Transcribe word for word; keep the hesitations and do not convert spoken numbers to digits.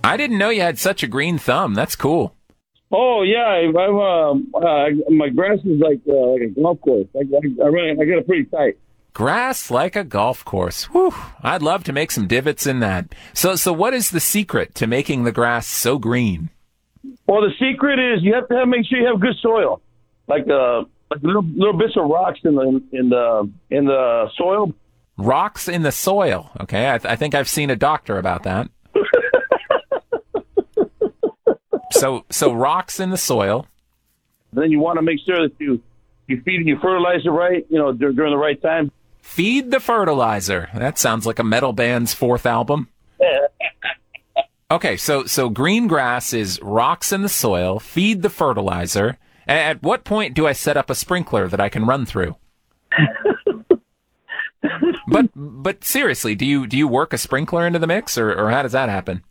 I didn't know you had such a green thumb. That's cool. Oh yeah, I, I'm. Um, uh, my grass is like uh, like a golf course. I, I, I really, I get it pretty tight. Grass like a golf course. Whew. I'd love to make some divots in that. So, so what is the secret to making the grass so green? Well, the secret is you have to have, make sure you have good soil, like uh, like little little bits of rocks in the in the in the soil. Rocks in the soil. Okay, I, th- I think I've seen a doctor about that. so, so rocks in the soil. Then you want to make sure that you you feed and you fertilize it right, you know, dur- during the right time. Feed the fertilizer. That sounds like a metal band's fourth album. Okay, so so green grass is rocks in the soil, feed the fertilizer. At what point do I set up a sprinkler that I can run through? but but seriously, do you do you work a sprinkler into the mix, or, or how does that happen?